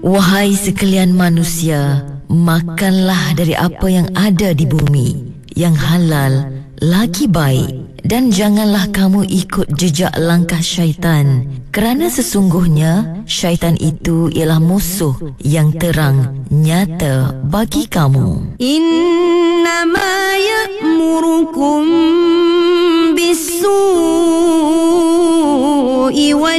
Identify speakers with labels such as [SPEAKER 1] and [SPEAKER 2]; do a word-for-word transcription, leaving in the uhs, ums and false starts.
[SPEAKER 1] Wahai sekalian manusia, makanlah dari apa yang ada di bumi, yang halal lagi baik, dan janganlah kamu ikut jejak langkah syaitan, kerana sesungguhnya syaitan itu ialah musuh yang terang nyata bagi kamu. In